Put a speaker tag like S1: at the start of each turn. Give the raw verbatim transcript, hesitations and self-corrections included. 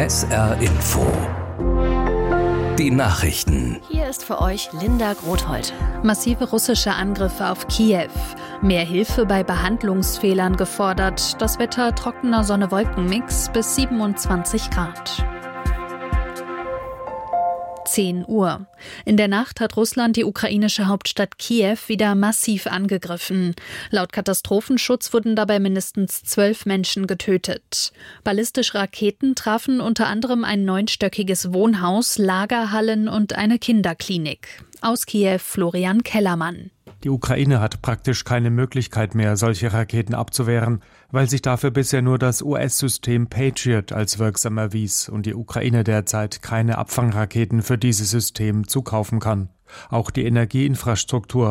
S1: S R Info. Die Nachrichten.
S2: Hier ist für euch Linda Grothold.
S3: Massive russische Angriffe auf Kiew. Mehr Hilfe bei Behandlungsfehlern gefordert. Das Wetter trockener Sonne-Wolken-Mix bis siebenundzwanzig Grad. zehn Uhr. In der Nacht hat Russland die ukrainische Hauptstadt Kiew wieder massiv angegriffen. Laut Katastrophenschutz wurden dabei mindestens zwölf Menschen getötet. Ballistische Raketen trafen unter anderem ein neunstöckiges Wohnhaus, Lagerhallen und eine Kinderklinik. Aus Kiew Florian Kellermann.
S4: Die Ukraine hat praktisch keine Möglichkeit mehr, solche Raketen abzuwehren, weil sich dafür bisher nur das U S-System Patriot als wirksam erwies und die Ukraine derzeit keine Abfangraketen für dieses System zukaufen kann. Auch die Energieinfrastruktur